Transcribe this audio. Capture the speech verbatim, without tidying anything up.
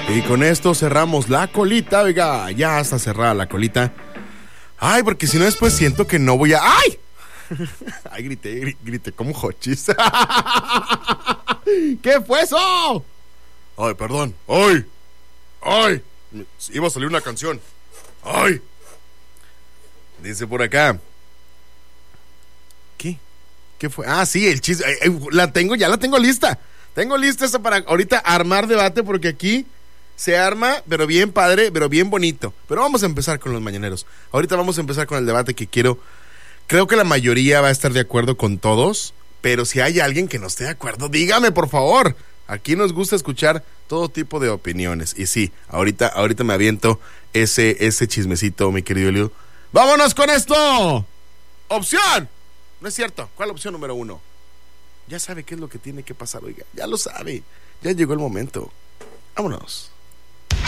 Y con esto cerramos la colita, oiga, ya está cerrada la colita. Ay, porque si no después siento que no voy a... ¡Ay! Ay, grité, grité, grité como Jochis. ¿Qué fue eso? Ay, perdón. Ay, ay, iba a salir una canción. Ay. Dice por acá. ¿Qué? ¿Qué fue? Ah, sí, el chiste. Eh, eh, la tengo, ya la tengo lista. Tengo lista esa para ahorita armar debate, porque aquí se arma, pero bien padre, pero bien bonito. Pero vamos a empezar con los mañaneros. Ahorita vamos a empezar con el debate que quiero. Creo que la mayoría va a estar de acuerdo con todos, pero si hay alguien que no esté de acuerdo, dígame, por favor. Aquí nos gusta escuchar todo tipo de opiniones. Y sí, ahorita, ahorita me aviento ese, ese chismecito, mi querido Leo. ¡Vámonos con esto! ¡Opción! No es cierto. ¿Cuál opción número uno? Ya sabe qué es lo que tiene que pasar, oiga. Ya lo sabe. Ya llegó el momento. Vámonos.